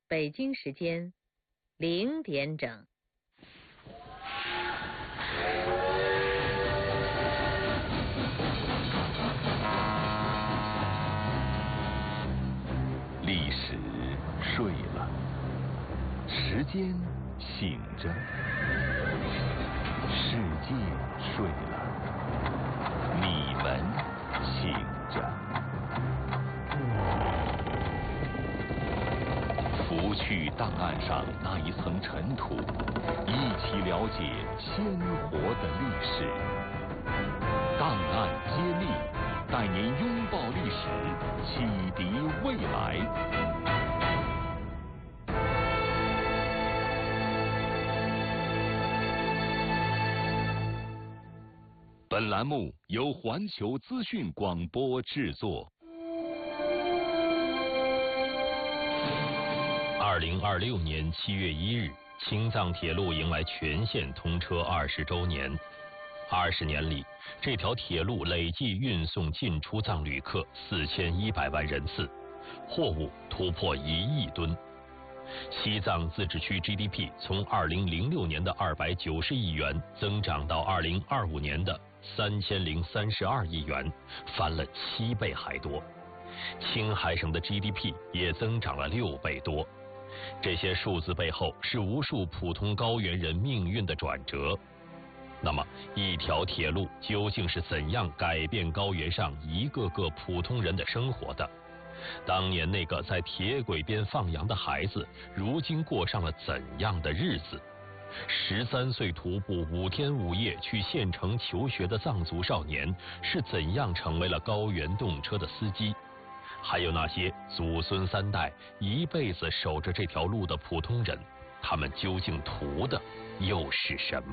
北京时间0点整。 历史睡了，时间醒着，世界睡了，你们醒着。拂去档案上那一层尘土，一起了解鲜活的历史。档案揭秘，带您拥抱历史，启迪未来。本栏目由环球资讯广播制作。2026年7月1日，青藏铁路迎来全线通车20周年。20年里，这条铁路累计运送进出藏旅客4100万人次，货物突破1亿吨。西藏自治区 GDP 从2006年的290亿元增长到2025年的3032亿元，翻了7倍还多。青海省的 GDP 也增长了6倍多。这些数字背后是无数普通高原人命运的转折。那么，一条铁路究竟是怎样改变高原上一个个普通人的生活的？当年那个在铁轨边放羊的孩子，如今过上了怎样的日子？13岁徒步5天5夜去县城求学的藏族少年，是怎样成为了高原动车的司机？还有那些祖孙3代一辈子守着这条路的普通人，他们究竟图的又是什么？